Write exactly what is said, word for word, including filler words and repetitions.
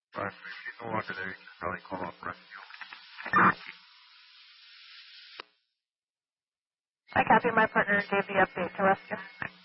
But if she's no longer there, you can probably call up rescue. I copy. My partner gave the update to rescue.